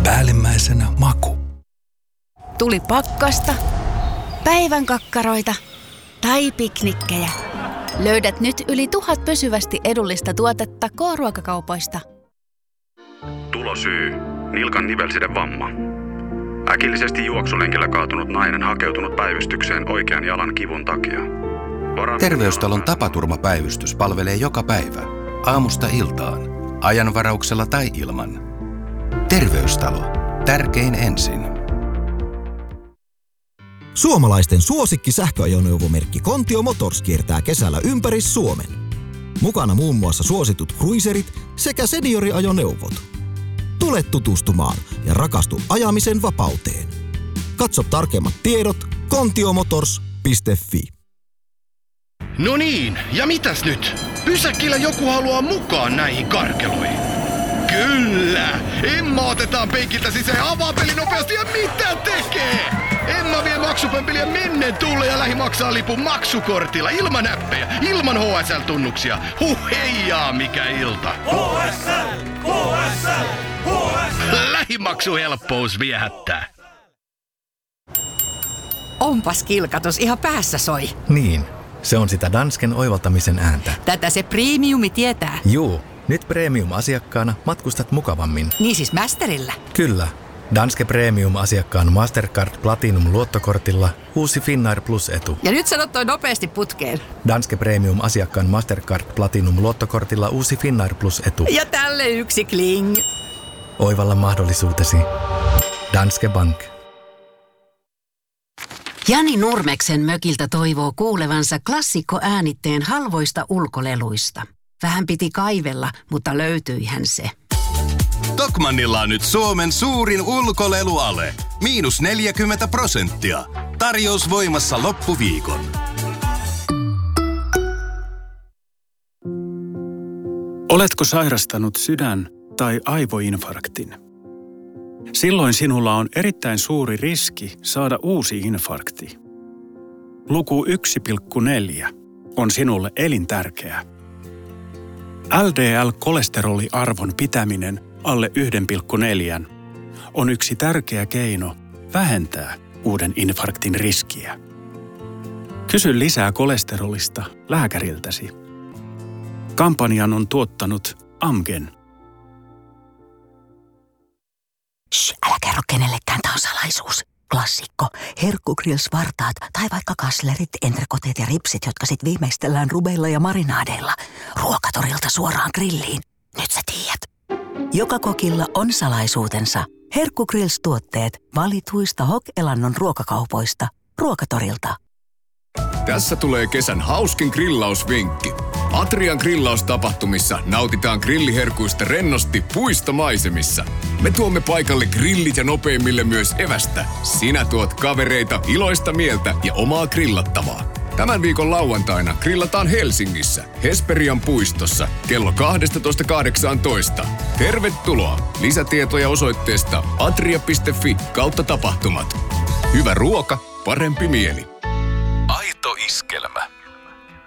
Päällimmäisenä maku. Tuli pakkasta, päivän kakkaroita tai piknikkejä. Löydät nyt yli 1000 pysyvästi edullista tuotetta K-ruokakaupoista. Tulosyy: nilkan nivelside vamma. Äkillisesti juoksulenkillä kaatunut nainen hakeutunut päivystykseen oikean jalan kivun takia. Terveystalon tapaturmapäivystys palvelee joka päivä, aamusta iltaan, ajanvarauksella tai ilman. Terveystalo. Tärkein ensin. Suomalaisten suosikki sähköajoneuvomerkki Kontio Motors kiertää kesällä ympäri Suomen. Mukana muun muassa suositut cruiserit sekä senioriajoneuvot. Tule tutustumaan ja rakastu ajamisen vapauteen. Katso tarkemmat tiedot kontiomotors.fi. No niin, ja mitäs nyt? Pysäkillä joku haluaa mukaan näihin karkeloihin. Kyllä! Emma otetaan penkiltä sisään, avaa peli nopeasti ja mitä tekee? Emma vie maksupömpeliä mennen tulle ja lähi maksaa lipun maksukortilla, ilman näppejä, ilman HSL-tunnuksia. Heijaa, mikä ilta! HSL! HSL! HSL! Lähimaksuhelppous viehättää. Onpas kilkatus, ihan päässä soi. Niin, se on sitä Dansken oivaltamisen ääntä. Tätä se premiumi tietää. Juu, nyt premium-asiakkaana matkustat mukavammin. Niin siis Masterillä? Kyllä. Danske Premium-asiakkaan Mastercard Platinum-luottokortilla uusi Finnair Plus-etu. Ja nyt sanot toi nopeasti putkeen. Danske Premium-asiakkaan Mastercard Platinum-luottokortilla uusi Finnair Plus-etu. Ja tälle yksi kling. Oivalla mahdollisuutesi. Danske Bank. Jani Nurmeksen mökiltä toivoo kuulevansa klassikkoäänitteen halvoista ulkoleluista. Vähän piti kaivella, mutta löytyihän se. Tokmannilla on nyt Suomen suurin ulkoleluale. -40%. Tarjous voimassa loppuviikon. Oletko sairastanut sydän- tai aivoinfarktin? Silloin sinulla on erittäin suuri riski saada uusi infarkti. Luku 1,4 on sinulle elintärkeä. LDL-kolesteroliarvon pitäminen alle 1,4 on yksi tärkeä keino vähentää uuden infarktin riskiä. Kysy lisää kolesterolista lääkäriltäsi. Kampanjan on tuottanut Amgen. Älä kerro kenellekään, tää on salaisuus. Klassikko. Herkkugrills-vartaat tai vaikka kaslerit, entrekoteet ja ripsit, jotka sit viimeistellään rubeilla ja marinaadeilla. Ruokatorilta suoraan grilliin. Nyt sä tiedät. Joka kokilla on salaisuutensa. Herkkugrills-tuotteet valituista Hok-Elannon ruokakaupoista. Ruokatorilta. Tässä tulee kesän hauskin grillausvinkki. Atrian grillaustapahtumissa nautitaan grilliherkuista rennosti puistomaisemissa. Me tuomme paikalle grillit ja nopeimmille myös evästä. Sinä tuot kavereita, iloista mieltä ja omaa grillattavaa. Tämän viikon lauantaina grillataan Helsingissä, Hesperian puistossa, kello 12.18. Tervetuloa! Lisätietoja osoitteesta atria.fi/tapahtumat. Hyvä ruoka, parempi mieli. Aito iskelmä.